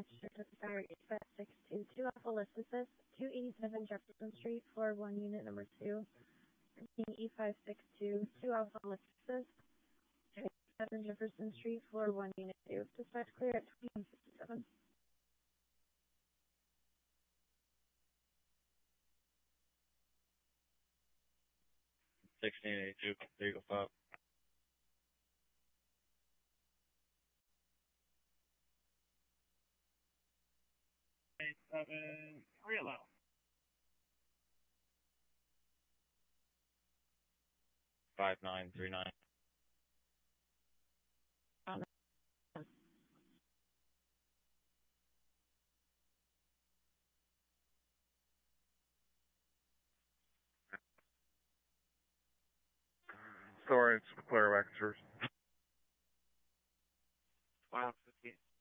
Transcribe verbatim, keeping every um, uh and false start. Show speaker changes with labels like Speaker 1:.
Speaker 1: Fire eight five six two two Alpha Lysicus, two eighty-seven Jefferson Street, floor one, unit number two. E five six two two Alpha Lysicus, two eighty-seven Jefferson Street, floor one, unit two. Dispatch clear at twenty-one fifty-seven.
Speaker 2: sixteen eighty-two, there you go, five. eight seven, reload. five nine three nine.
Speaker 3: Sorry, it's clear back, sir.
Speaker 2: Wow, fifty.